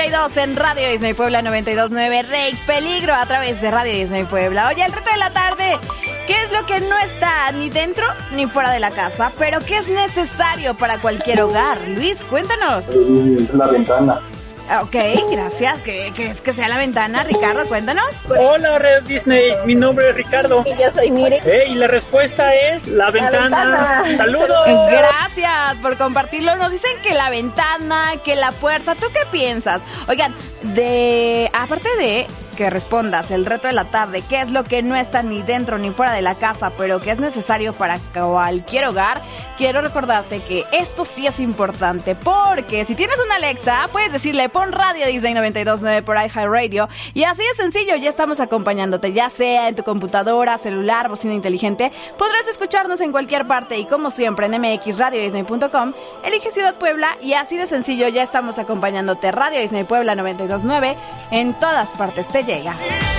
92 en Radio Disney Puebla 92.9, Rey Peligro a través de Radio Disney Puebla. Oye, el reto de la tarde, ¿qué es lo que no está ni dentro ni fuera de la casa, pero que es necesario para cualquier hogar? Luis, cuéntanos. La ventana. Ok, gracias. ¿Qué es que sea la ventana? Ricardo, cuéntanos. Hola, Red Disney. Mi nombre es Ricardo. Y yo soy Miri. Y la respuesta es la ventana. ¡Saludos! Gracias por compartirlo. Nos dicen que la ventana, que la puerta. ¿Tú qué piensas? Oigan, aparte de que respondas el reto de la tarde, ¿qué es lo que no está ni dentro ni fuera de la casa, pero que es necesario para cualquier hogar? Quiero recordarte que esto sí es importante, porque si tienes una Alexa, puedes decirle, pon Radio Disney 92.9 por iHeartRadio, y así de sencillo, ya estamos acompañándote, ya sea en tu computadora, celular, bocina inteligente, podrás escucharnos en cualquier parte, y como siempre en mxradiodisney.com, elige Ciudad Puebla, y así de sencillo ya estamos acompañándote. Radio Disney Puebla 92.9, en todas partes te llega.